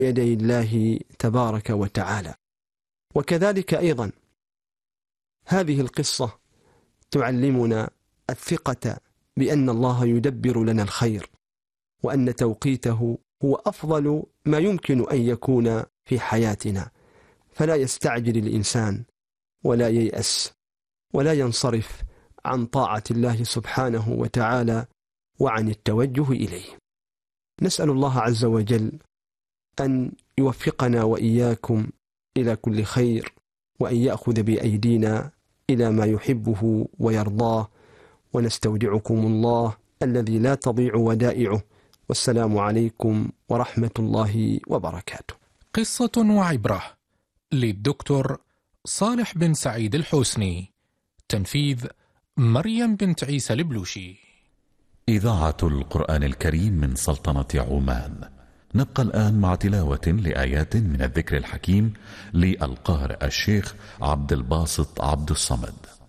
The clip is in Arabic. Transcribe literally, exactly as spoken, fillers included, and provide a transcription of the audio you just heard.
يدي الله تبارك وتعالى. وكذلك أيضا هذه القصة تعلمنا الثقة بأن الله يدبر لنا الخير، وأن توقيته هو أفضل ما يمكن أن يكون في حياتنا، فلا يستعجل الإنسان ولا ييأس ولا ينصرف عن طاعة الله سبحانه وتعالى وعن التوجه إليه. نسأل الله عز وجل أن يوفقنا وإياكم إلى كل خير، وأن يأخذ بأيدينا إلى ما يحبه ويرضاه، ونستودعكم الله الذي لا تضيع ودائعه، والسلام عليكم ورحمة الله وبركاته. قصة وعبرة للدكتور صالح بن سعيد الحسني، تنفيذ مريم بنت عيسى البلوشي. إذاعة القرآن الكريم من سلطنة عمان. نبقى الآن مع تلاوة لآيات من الذكر الحكيم للقارئ الشيخ عبد الباسط عبد الصمد.